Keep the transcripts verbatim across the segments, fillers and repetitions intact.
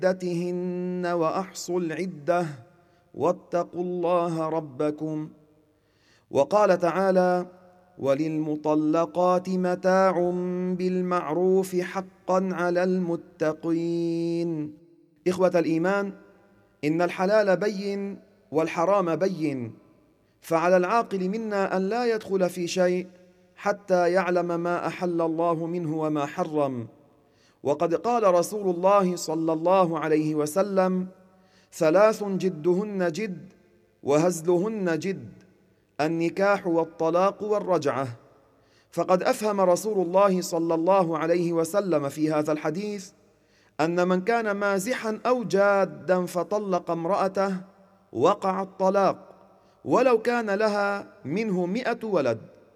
عدتهن وأحصوا العدة واتقوا الله ربكم. وقال تعالى: وللمطلقات متاع بالمعروف حقا على المتقين. إخوة الإيمان، إن الحلال بين والحرام بين، فعلى العاقل منا أن لا يدخل في شيء حتى يعلم ما أحل الله منه وما حرم. وقد قال رسول الله صلى الله عليه وسلم: ثلاث جدهن جد وهزلهن جد، النكاح والطلاق والرجعة. فقد أفهم رسول الله صلى الله عليه وسلم في هذا الحديث أن من كان مازحا أو جادا فطلق امرأته وقع الطلاق ولو كان لها منه مئة ولد.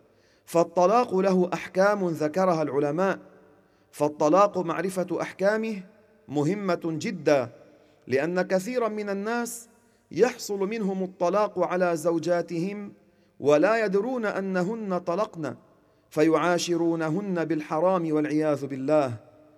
فالطلاق له أحكام ذكرها العلماء، فالطلاق معرفة أحكامه مهمة جدا، لأن كثيرا من الناس يحصل منهم الطلاق على زوجاتهم ولا يدرون أنهن طلقن، فيعاشرونهن بالحرام والعياذ بالله.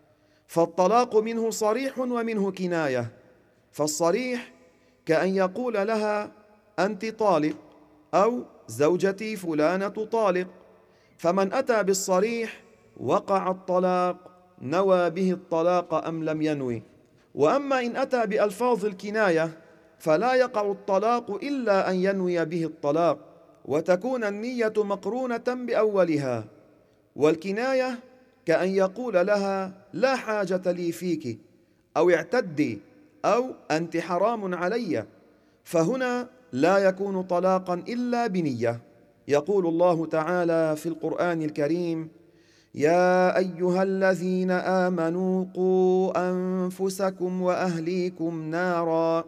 فالطلاق منه صريح ومنه كناية. فالصريح كأن يقول لها: أنت طالق، أو زوجتي فلانة طالق. فمن أتى بالصريح وقع الطلاق، نوى به الطلاق أم لم ينوي. وأما إن أتى بألفاظ الكناية فلا يقع الطلاق إلا أن ينوي به الطلاق، وتكون النية مقرونة بأولها. والكناية كأن يقول لها: لا حاجة لي فيك، أو اعتدي، أو أنت حرام علي. فهنا لا يكون طلاقا إلا بنية. يقول الله تعالى في القرآن الكريم: يا أيها الذين آمنوا قوا أنفسكم وأهليكم نارا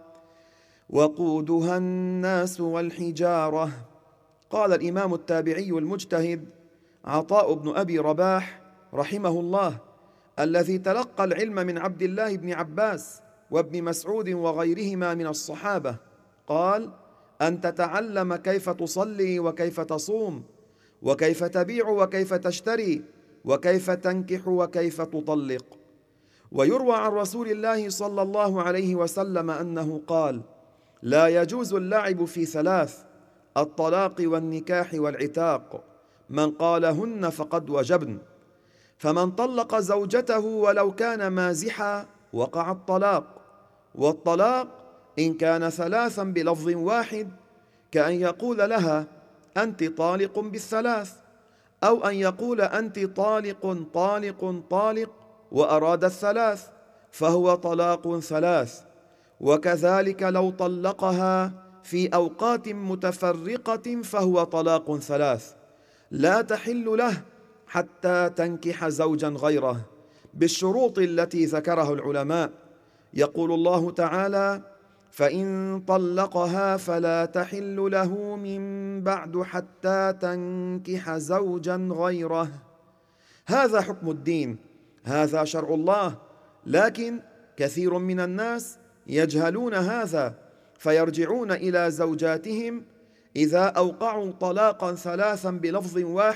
وقودها الناس والحجارة. قال الإمام التابعي المجتهد عطاء بن أبي رباح رحمه الله، الذي تلقى العلم من عبد الله بن عباس وابن مسعود وغيرهما من الصحابة، قال: أن تتعلم كيف تصلي وكيف تصوم وكيف تبيع وكيف تشتري وكيف تنكح وكيف تطلق. ويروى عن رسول الله صلى الله عليه وسلم أنه قال: لا يجوز اللعب في ثلاث: الطلاق والنكاح والعتاق، من قالهن فقد وجبن. فمن طلق زوجته ولو كان مازحا وقع الطلاق. والطلاق إن كان ثلاثا بلفظ واحد، كأن يقول لها: أنت طالق بالثلاث، أو أن يقول: أنت طالق طالق طالق، وأراد الثلاث، فهو طلاق ثلاث. وكذلك لو طلقها في أوقات متفرقة فهو طلاق ثلاث، لا تحل له حتى تنكح زوجا غيره بالشروط التي ذكرها العلماء. يقول الله تعالى: فإن طلقها فلا تحل له من بعد حتى تنكح زوجا غيره. هذا حكم الدين، هذا شرع الله. لكن كثير من الناس يجهلون هذا، فيرجعون إلى زوجاتهم إذا أوقعوا طلاقا ثلاثا بلفظ واحد